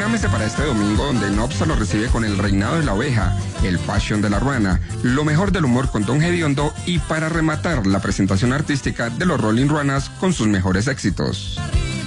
Prográmese para este domingo, donde Nopsa lo recibe con El Reinado de la Oveja, El Fashion de la Ruana, lo mejor del humor con Don Gediondo y para rematar la presentación artística de los Rolling Ruanas con sus mejores éxitos.